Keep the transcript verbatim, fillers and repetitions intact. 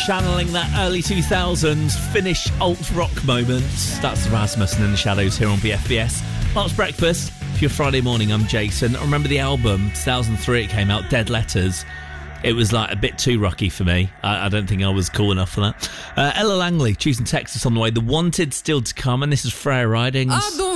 channeling that early two thousands Finnish alt-rock moment. That's Rasmussen and the Shadows here on B F B S. Mark's Breakfast. For your Friday morning, I'm Jason. I remember the album, two thousand three, it came out, Dead Letters. It was like a bit too rocky for me. I, I don't think I was cool enough for that. Uh, Ella Langley, choosing Texas on the way. The Wanted still to come, and this is Freya Ridings. I don't